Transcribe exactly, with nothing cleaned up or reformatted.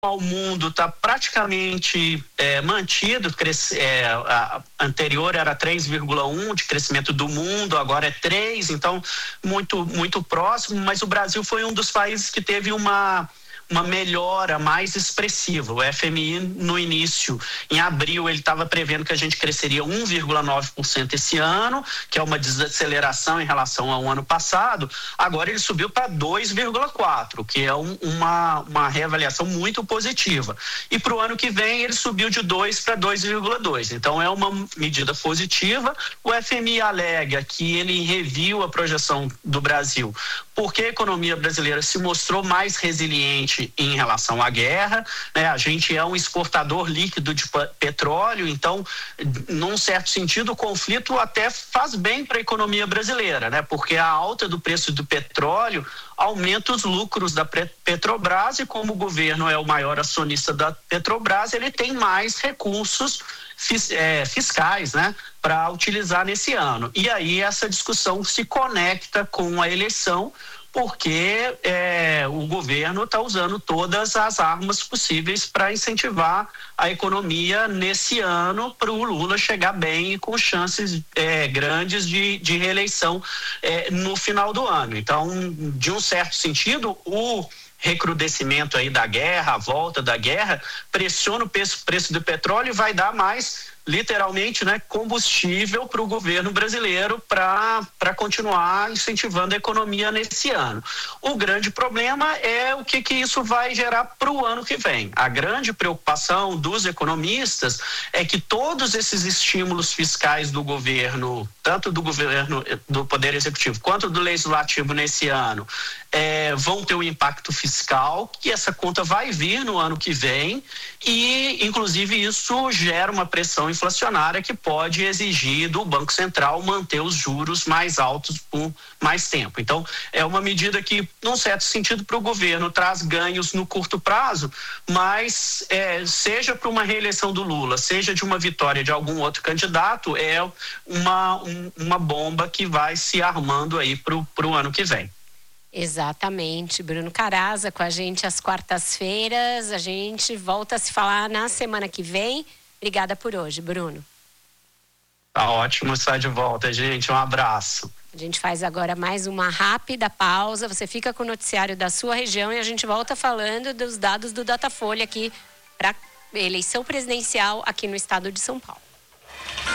ao mundo está praticamente é, mantido, cresce, é, a anterior era três vírgula um de crescimento do mundo, agora é três, então muito, muito próximo, mas o Brasil foi um dos países que teve uma uma melhora mais expressiva. O F M I no início, em abril, ele estava prevendo que a gente cresceria um vírgula nove por cento esse ano, que é uma desaceleração em relação ao ano passado. Agora ele subiu para dois vírgula quatro, que é um, uma, uma reavaliação muito positiva. E para o ano que vem ele subiu de dois para dois vírgula dois. Então é uma medida positiva. O F M I alega que ele reviu a projeção do Brasil porque a economia brasileira se mostrou mais resiliente em relação à guerra, né? A gente é um exportador líquido de petróleo, então, num certo sentido, o conflito até faz bem para a economia brasileira, né? Porque a alta do preço do petróleo aumenta os lucros da Petrobras e como o governo é o maior acionista da Petrobras, ele tem mais recursos fiscais, né, para utilizar nesse ano. E aí essa discussão se conecta com a eleição, porque é, o governo está usando todas as armas possíveis para incentivar a economia nesse ano para o Lula chegar bem e com chances é, grandes de, de reeleição é, no final do ano. Então, de um certo sentido, o recrudescimento aí da guerra, a volta da guerra, pressiona o preço, preço do petróleo e vai dar mais, literalmente, né, combustível para o governo brasileiro para para continuar incentivando a economia nesse ano. O grande problema é o que, que isso vai gerar para o ano que vem. A grande preocupação dos economistas é que todos esses estímulos fiscais do governo, tanto do governo do Poder Executivo quanto do Legislativo nesse ano, é, vão ter um impacto fiscal, que essa conta vai vir no ano que vem e, inclusive, isso gera uma pressão inflacionária que pode exigir do Banco Central manter os juros mais altos por mais tempo. Então, é uma medida que, num certo sentido, para o governo traz ganhos no curto prazo, mas é, seja para uma reeleição do Lula, seja de uma vitória de algum outro candidato, é uma, um, uma bomba que vai se armando aí para o ano que vem. Exatamente. Bruno Caraza com a gente às quartas-feiras. A gente volta a se falar na semana que vem. Obrigada por hoje, Bruno. Tá ótimo estar de volta, gente. Um abraço. A gente faz agora mais uma rápida pausa. Você fica com o noticiário da sua região e a gente volta falando dos dados do Datafolha aqui para eleição presidencial aqui no estado de São Paulo.